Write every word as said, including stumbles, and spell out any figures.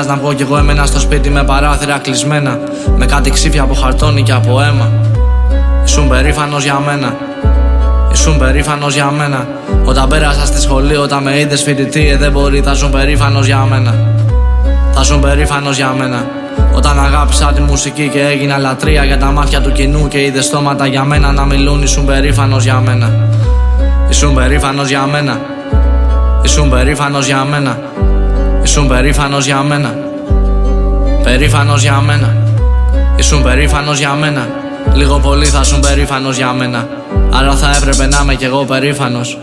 να βγω κι εγώ εμένα στο σπίτι με παράθυρα κλεισμένα, με κάτι ξύφια από χαρτόνι και από αίμα. Ήσουν περήφανος για μένα, ήσουν περήφανος για μένα. Όταν πέρασα στη σχολή, όταν με είδες φοιτητή, ε, δεν μπορεί, θα ήσουν περήφανος για μένα. Θα ήσουν περήφανος για μένα. Όταν αγάπησα τη μουσική και έγινα λατρεία για τα μάτια του κοινού και είδες στόματα για μένα να μιλούν, ήσουν περήφανος για μένα. Ήσουν περήφανος για μένα. Ήσουν περήφανος για μένα. Ήσουν περήφανος για μένα. Περήφανος για μένα. Ήσουν περήφανος για μένα. Λίγο πολύ θα ήσουν περήφανος για μένα. Άρα θα έπρεπε να είμαι κι εγώ περήφανος.